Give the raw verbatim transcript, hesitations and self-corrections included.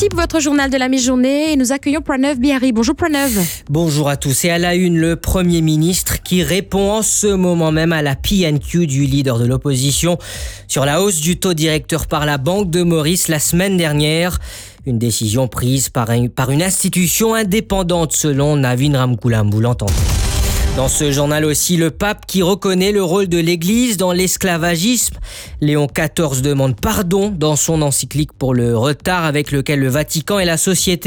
parti pour votre journal de la mi-journée et nous accueillons Pranav Bihari. Bonjour Pranav. Bonjour à tous. Et à la une, le Premier ministre qui répond en ce moment même à la P N Q du leader de l'opposition sur la hausse du taux directeur par la Banque de Maurice la semaine dernière. Une décision prise par, un, par une institution indépendante selon Navin Ramgoolam. Vous l'entendez. Dans ce journal aussi, le pape qui reconnaît le rôle de l'Église dans l'esclavagisme. Léon quatorze demande pardon dans son encyclique pour le retard avec lequel le Vatican et la société